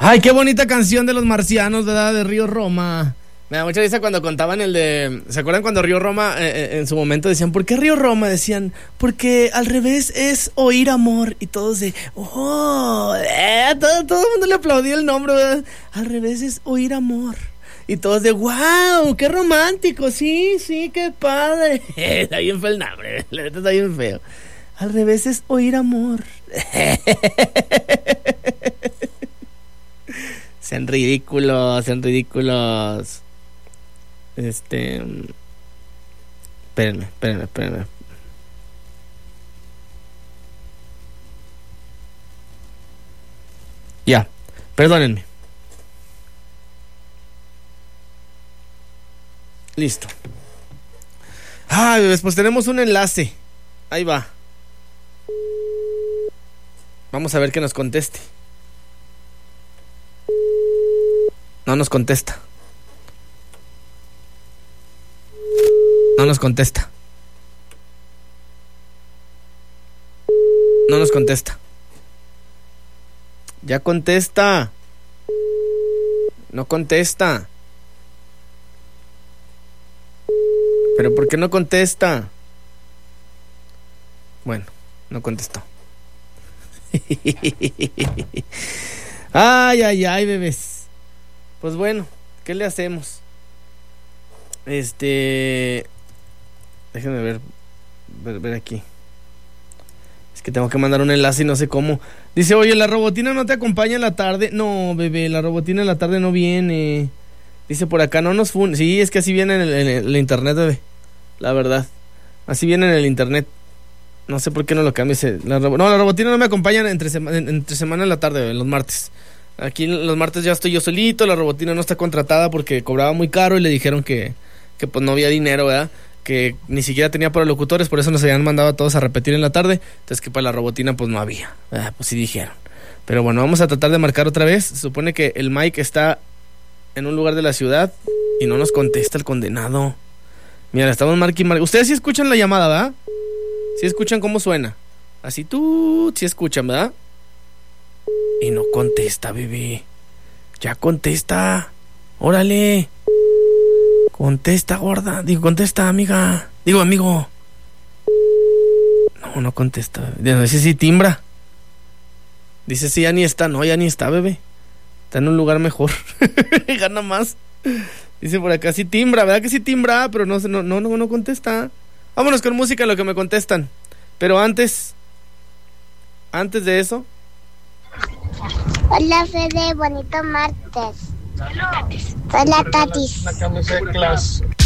Ay, qué bonita canción de los Marcianos, ¿verdad? De Río Roma. Me da mucha risa cuando contaban el de... ¿Se acuerdan cuando Río Roma en su momento decían, ¿por qué Río Roma? Decían, porque al revés es oír amor. Y todos de, todo el mundo le aplaudía el nombre, ¿verdad? Al revés es oír amor. Y todos de, wow, qué romántico, sí, qué padre. Está bien feo el nombre, la neta está bien feo. Al revés es oír amor. Sean ridículos. Espérenme. Ya, perdónenme. Listo. Después tenemos un enlace. Ahí va. Vamos a ver que nos conteste. No nos contesta. Ya contesta. No contesta. ¿Pero por qué no contesta? Bueno, no contestó. Ay, bebés. Pues bueno, ¿qué le hacemos? Déjenme ver aquí. Es que tengo que mandar un enlace y no sé cómo. Dice, oye, ¿la robotina no te acompaña en la tarde? No, bebé, la robotina en la tarde no viene. Dice por acá, no nos funen. Sí, es que así viene en el internet, bebé. La verdad. Así viene en el internet. No sé por qué no lo cambies. La robotina no me acompaña entre semana en la tarde, bebé, los martes. Aquí los martes ya estoy yo solito. La robotina no está contratada porque cobraba muy caro y le dijeron que pues no había dinero, ¿verdad? Que ni siquiera tenía para locutores, por eso nos habían mandado a todos a repetir en la tarde. Entonces que para la robotina pues no había, ¿verdad? Pues sí dijeron. Pero bueno, vamos a tratar de marcar otra vez. Se supone que el Mike está en un lugar de la ciudad y no nos contesta el condenado. Mira, estamos marcando. Ustedes sí escuchan la llamada, ¿verdad? Sí escuchan cómo suena. Así sí escuchan, ¿verdad? Y no contesta, bebé. Ya contesta. Órale. Contesta, gorda. Contesta, amiga. Amigo. No contesta. Dice sí timbra. Dice sí, ya ni está. No, ya ni está, bebé. Está en un lugar mejor. Gana más. Dice por acá, sí timbra, ¿verdad que sí timbra? Pero no contesta. Vámonos con música en lo que me contestan. Pero antes de eso. Hola, Fede, bonito martes. Hola, Tatis. Una camisa de clase.